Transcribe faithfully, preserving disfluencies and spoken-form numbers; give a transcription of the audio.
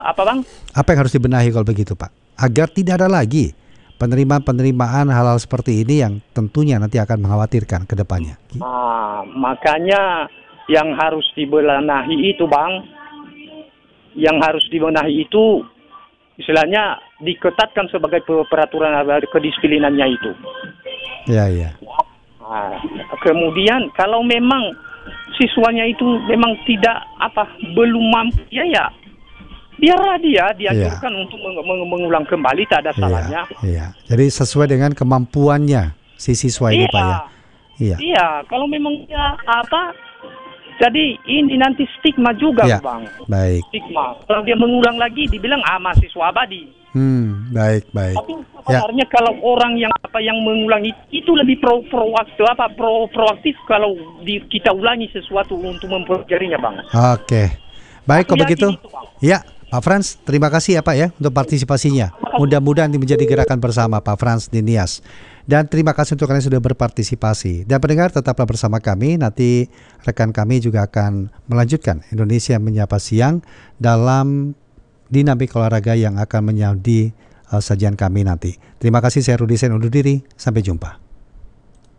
Apa Bang? Apa yang harus dibenahi kalau begitu Pak? Agar tidak ada lagi penerimaan-penerimaan hal-hal seperti ini yang tentunya nanti akan mengkhawatirkan ke depannya. Nah, makanya yang harus dibenahi itu Bang, yang harus dibenahi itu istilahnya diketatkan sebagai peraturan kedisiplinannya itu. Ya, ya. Nah, kemudian kalau memang siswanya itu memang tidak apa belum mampu, ya ya biarlah dia dianjurkan ya. Untuk meng meng mengulang kembali, tak ada salahnya. Iya, iya. Jadi sesuai dengan kemampuannya si siswa ini iya, Pak ya. Iya. Iya, kalau memang dia apa, jadi ini nanti stigma juga ya. Bang. Baik. Stigma. Kalau dia mengulang lagi dibilang ah mahasiswa abadi. Hmm, baik, baik. Tapi sebenarnya ya. Kalau orang yang apa yang mengulangi itu lebih pro proaktif apa pro proaktif kalau di, kita ulangi sesuatu untuk mempelajarinya Bang. Oke. Baik kalau begitu. Itu, ya. Pak Frans, terima kasih ya Pak ya untuk partisipasinya. Mudah-mudahan ini menjadi gerakan bersama Pak Frans di Nias. Dan terima kasih untuk kalian sudah berpartisipasi. Dan pendengar tetaplah bersama kami. Nanti rekan kami juga akan melanjutkan Indonesia Menyapa Siang dalam dinamik olahraga yang akan menjadi uh, sajian kami nanti. Terima kasih, saya Rudi Sen undur diri. Sampai jumpa.